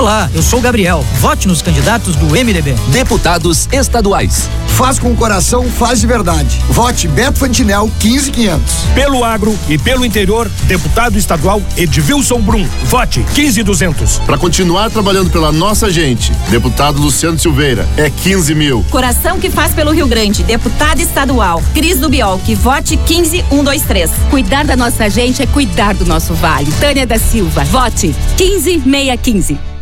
Olá, eu sou o Gabriel. Vote nos candidatos do MDB. Deputados estaduais. Faz com o coração, faz de verdade. Vote Beto Fantinel 15500. Pelo agro e pelo interior, deputado estadual Edvilson Brum. Vote 15200. Para continuar trabalhando pela nossa gente, deputado Luciano Silveira, é 15.000. Coração que faz pelo Rio Grande, deputado estadual Cris do Biol, que vote 15123. Cuidar da nossa gente é cuidar do nosso vale. Tânia da Silva, vote 15615.